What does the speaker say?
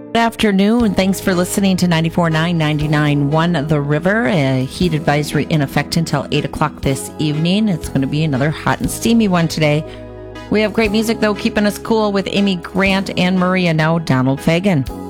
Good afternoon. Thanks for listening to 94.9, 99.1 The River. A heat advisory in effect until 8 o'clock this evening. It's going to be another hot and steamy one today. We have great music, though, keeping us cool with Amy Grant and Maria. Now, Donald Fagen.